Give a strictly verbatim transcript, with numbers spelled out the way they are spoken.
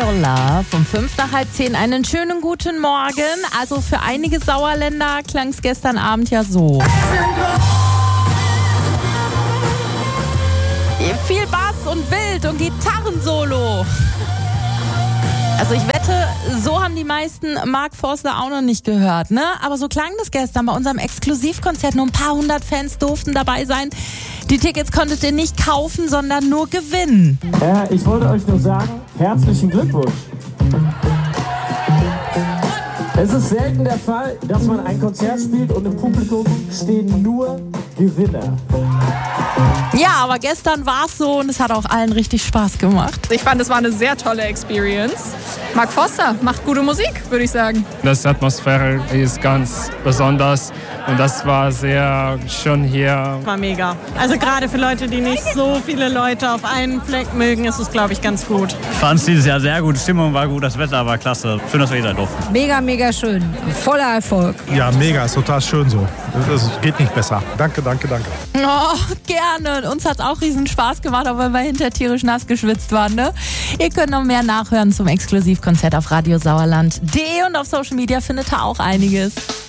Your Love um fünf nach halb zehn. Einen schönen guten Morgen. Also für einige Sauerländer klang es gestern Abend ja so. Viel Bass und Wild und Gitarrensolo. Also ich wette, so haben die meisten Mark Forster auch noch nicht gehört, ne? Aber so klang das gestern bei unserem Exklusivkonzert. Nur ein paar hundert Fans durften dabei sein. Die Tickets konntet ihr nicht kaufen, sondern nur gewinnen. Ja, ich wollte euch nur sagen, herzlichen Glückwunsch. Es ist selten der Fall, dass man ein Konzert spielt und im Publikum stehen nur Gewinner. Ja, aber gestern war es so und es hat auch allen richtig Spaß gemacht. Ich fand, es war eine sehr tolle Experience. Mark Forster macht gute Musik, würde ich sagen. Das Atmosphäre ist ganz besonders und das war sehr schön hier. War mega. Also gerade für Leute, die nicht so viele Leute auf einen Fleck mögen, ist es, glaube ich, ganz gut. Ich fand es dieses Jahr sehr gut. Die Stimmung war gut, das Wetter war klasse. Schön, dass wir hier sein durften. Mega, mega schön. Voller Erfolg. Ja, mega. Ist total schön so. Es geht nicht besser. Danke, danke, danke. Oh, gerne. Uns hat es auch riesen Spaß gemacht, auch weil wir hinter tierisch nass geschwitzt waren. Ne? Ihr könnt noch mehr nachhören zum Exklusivkonzert auf Radio Sauerland punkt de und auf Social Media findet ihr auch einiges.